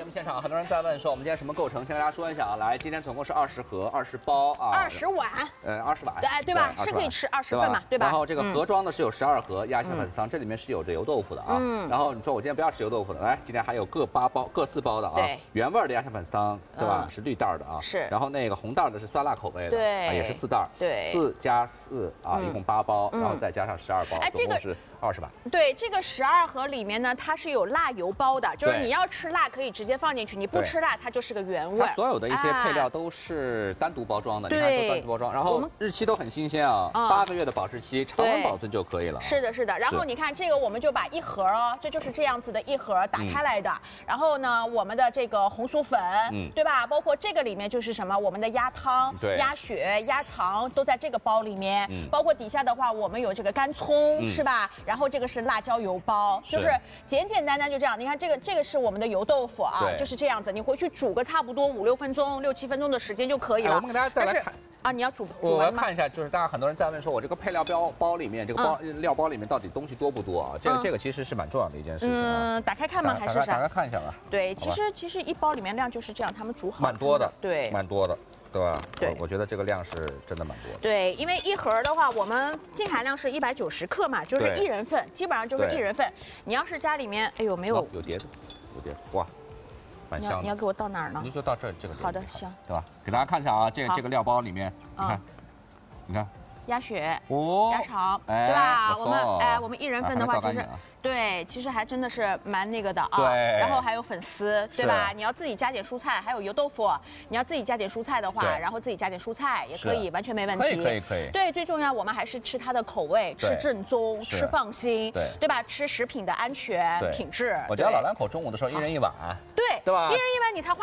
们现场很多人在问说，我们今天什么构成？先跟大家说一下啊，来，今天总共是20盒，20包啊 ，20碗 ，20碗， 对吧？是可以吃20份嘛，对吧？ 然后这个盒装呢是有12盒鸭血粉丝汤，这里面是有这油豆腐的啊。然后你说我今天不要吃油豆腐的，来，今天还有各8包、各4包的啊，原味的鸭血粉丝汤，对吧？是绿袋的啊。 是。 然后那个红袋的是酸辣口味的， 对， 也是4袋。 对 ，4加4啊，一共8包，然后再加上12包，总共是20碗。 对，这个12盒里面呢，它是有辣油包的，就是你要吃辣可以直接放进去，你不吃辣它就是个原味。 它所有的一些配料都是单独包装的，你看都单独包装，然后日期都很新鲜啊，8个月的保质期，常温保存就可以了。 是的，是的。然后你看这个，我们就把一盒哦，这就是这样子的一盒打开来的。然后呢，我们的这个红薯粉，对吧？包括这个里面就是什么，我们的鸭汤、鸭血、鸭肠都在这个包里面。包括底下的话，我们有这个干葱，是吧？然后这个是辣椒油包，就是简简单单就这样。你看这个是我们的油豆腐啊，就是这样子。你回去煮个差不多5、6分钟、6、7分钟的时间就可以了。 我们给大家再来看。 啊，你要煮我要看一下，就是大家很多人在问说，我这个配料包里面，这个料包里面到底东西多不多啊？这个其实是蛮重要的一件事情。 打开看吗？还是啥？ 打开看一下吧。 对，其实一包里面量就是这样，他们煮好。 蛮多的， 对， 蛮多的，对吧？ 对， 我觉得这个量是真的蛮多的。 对，因为一盒的话，我们净含量是190克嘛，就是1人份，基本上就是1人份。你要是家里面，哎呦，没有有碟子，有碟子，哇。蛮香的。 你要给我到哪儿呢？ 你就到这个。 好的，行， 对吧？给大家看一下啊，这个料包里面，你看， 鸭血、鸭肠，对吧？我们1人份的话，其实其实还真的是蛮那个的啊。 对。 然后还有粉丝，对吧？你要自己加点蔬菜，还有油豆腐，你要自己加点蔬菜的话，然后自己加点蔬菜也可以，完全没问题。 可以。 对，最重要我们还是吃它的口味，吃正宗，吃放心，对吧？吃食品的安全品质。 我觉得老两口中午的时候1人1碗，对吧？1 人1碗你才花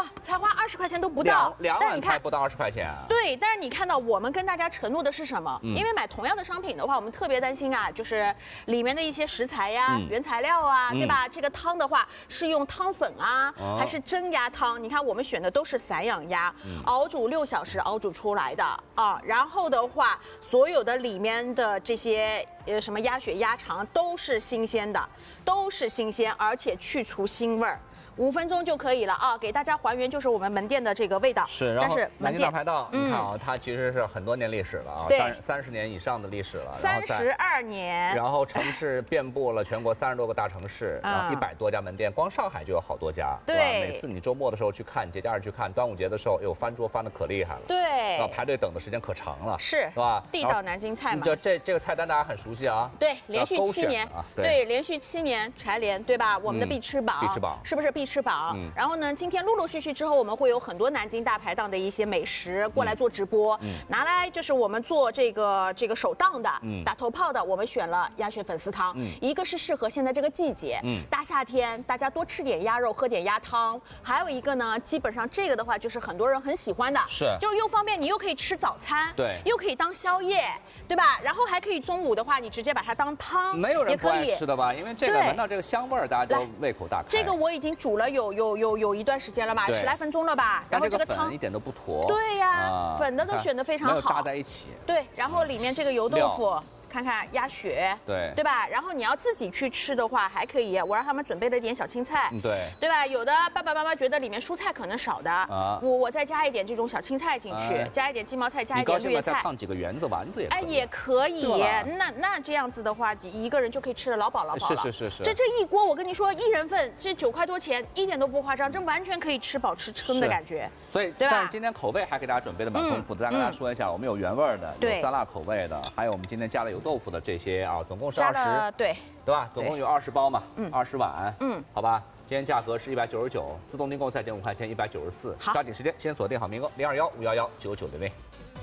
20块钱都不到 ，2碗才不到20块钱。 对，但是你看到我们跟大家承诺的是什么？因为买同样的商品的话，我们特别担心啊，就是里面的一些食材呀、原材料啊，对吧？这个汤的话是用汤粉啊，还是真鸭汤？你看我们选的都是散养鸭，熬煮6小时熬煮出来的啊。然后的话，所有的里面的这些什么鸭血、鸭肠都是新鲜的，而且去除腥味儿。5分钟就可以了啊！给大家还原就是我们门店的这个味道。 是，然后南京大排档，你看啊，它其实是很多年历史了啊，30年以上的历史了 ，32年。 然后城市遍布了全国30多个大城市，然后100多家门店，光上海就有好多家，对吧？每次你周末的时候去看，节假日去看，端午节的时候，翻桌翻的可厉害了， 对， 排队等的时间可长了， 是吧？ 地道南京菜嘛。 就这个菜单大家很熟悉啊， 对，连续7年，对，连续7年蝉联，对吧？我们的必吃榜，是不是必吃榜？然后呢，今天陆陆续续之后，我们会有很多南京大排档的一些美食过来做直播，拿来就是我们做这个手档的，打头炮的，我们选了鸭血粉丝汤，一个是适合现在这个季节，大夏天大家多吃点鸭肉，喝点鸭汤，还有一个呢，基本上这个的话就是很多人很喜欢的，就又方便，你又可以吃早餐，对，又可以当宵夜，对吧？然后还可以中午的话，你直接把它当汤， 没有人不爱吃的吧？因为这个闻到这个香味儿，大家都胃口大开。 这个我已经煮了有一段时间了吧，10来分钟了吧。然后这个汤一点都不坨。 对呀，粉的都选得非常好， 没有炸在一起。 对，然后里面这个油豆腐。看看鸭血， 对吧？然后你要自己去吃的话，还可以。我让他们准备了点小青菜，对吧？有的爸爸妈妈觉得里面蔬菜可能少的，我再加一点这种小青菜进去，加一点鸡毛菜，加一点绿叶菜， 再烫几个圆子丸子也可以。 也可以。那这样子的话，一个人就可以吃得老饱了。 是。 这一锅我跟你说，1人份这9块多钱，一点都不夸张，这完全可以吃饱吃撑的感觉。 所以，但是今天口味还给大家准备的蛮丰富的，再跟大家说一下，我们有原味的，有酸辣口味的，还有我们今天加了油豆腐的这些啊，总共是20，对吧？总共有20包嘛，20碗，好吧。今天价格是199，自动订购再减5块钱，194。抓紧时间，先锁定好名额，021-511-9900。